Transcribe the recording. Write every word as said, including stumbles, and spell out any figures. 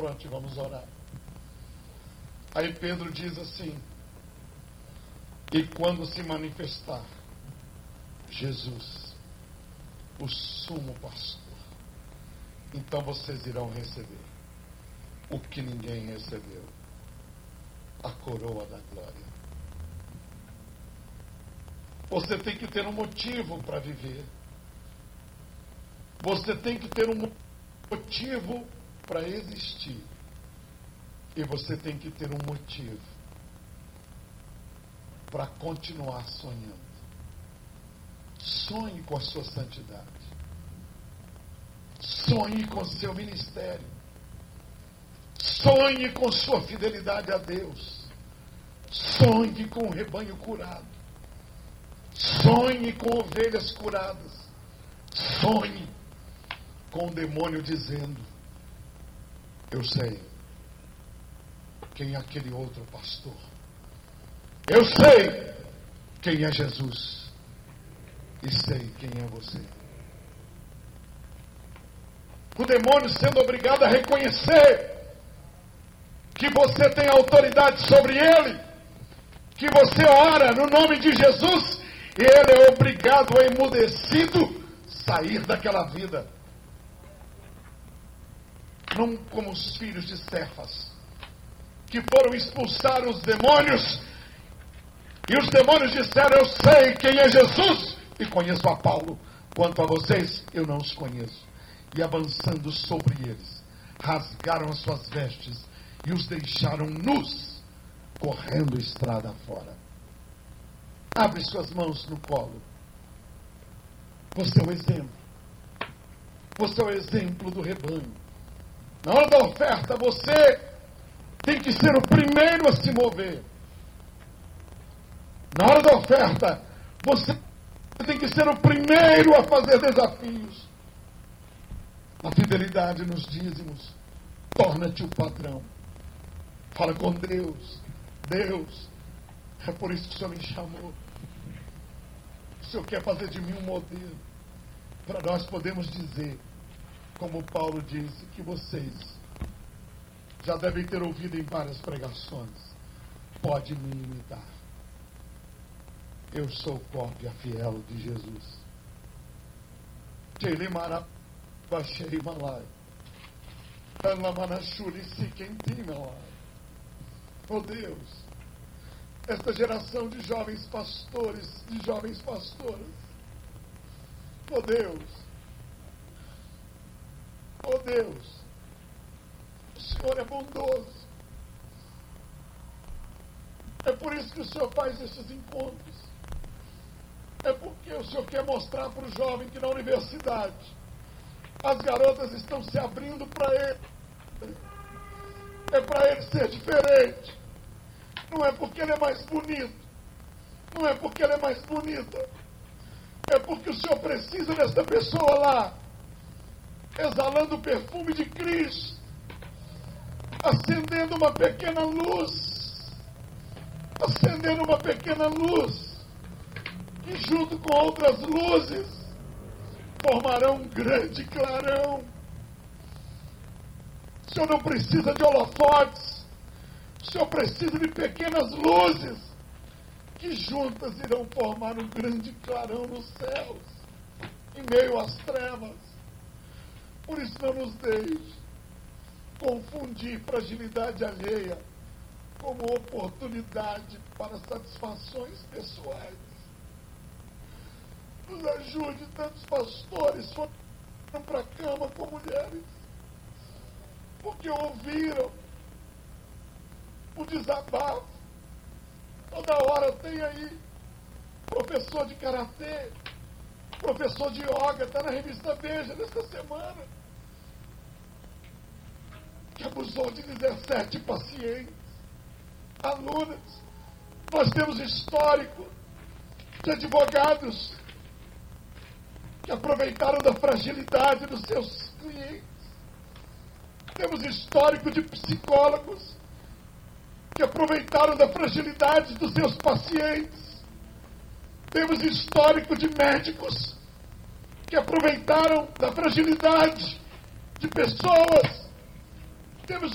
levante e vamos orar. Aí Pedro diz assim: e quando se manifestar Jesus, o sumo pastor, então vocês irão receber o que ninguém recebeu, a coroa da glória. Você tem que ter um motivo para viver. Você tem que ter um motivo para existir. E você tem que ter um motivo para continuar sonhando. Sonhe com a sua santidade. Sonhe com o seu ministério. Sonhe com sua fidelidade a Deus. Sonhe com o rebanho curado. Sonhe com ovelhas curadas. Sonhe com o demônio dizendo: eu sei quem é aquele outro pastor. Eu sei quem é Jesus. E sei quem é você. O demônio sendo obrigado a reconhecer que você tem autoridade sobre ele, que você ora no nome de Jesus, e ele é obrigado a emudecido sair daquela vida. Não como os filhos de Cefas, que foram expulsar os demônios, e os demônios disseram: eu sei quem é Jesus e conheço a Paulo, quanto a vocês eu não os conheço. E avançando sobre eles, rasgaram as suas vestes e os deixaram nus, correndo estrada fora. Abre suas mãos no colo. Você é o exemplo. Você é o exemplo do rebanho. Na hora da oferta, você tem que ser o primeiro a se mover. Na hora da oferta, você tem que ser o primeiro a fazer desafios. A fidelidade nos dízimos, torna-te o padrão. Fala com Deus: Deus, é por isso que o Senhor me chamou. O Senhor quer fazer de mim um modelo, para nós podermos dizer, como Paulo disse, que vocês já devem ter ouvido em várias pregações: pode me imitar. Eu sou cópia fiel de Jesus. Baixei Malai. Anamanachuri Siquentim Malai. Oh Deus, esta geração de jovens pastores, de jovens pastoras. Oh Deus, oh Deus, o Senhor é bondoso. É por isso que o Senhor faz esses encontros. É porque o Senhor quer mostrar para o jovem que na universidade as garotas estão se abrindo para ele. É para ele ser diferente. Não é porque ele é mais bonito. Não é porque ele é mais bonita. É porque o Senhor precisa dessa pessoa lá, exalando o perfume de Cristo, acendendo uma pequena luz, acendendo uma pequena luz, que junto com outras luzes formarão um grande clarão. O Senhor não precisa de holofotes. O Senhor precisa de pequenas luzes que juntas irão formar um grande clarão nos céus, em meio às trevas. Por isso não nos deixe confundir fragilidade alheia como oportunidade para satisfações pessoais. Nos ajude, tantos pastores foram para a cama com mulheres, porque ouviram o desabafo. Toda hora tem aí professor de karatê, professor de yoga, está na revista Veja nesta semana, que abusou de dezessete pacientes, alunas. Nós temos histórico de advogados que aproveitaram da fragilidade dos seus clientes. Temos histórico de psicólogos que aproveitaram da fragilidade dos seus pacientes. Temos histórico de médicos que aproveitaram da fragilidade de pessoas. Temos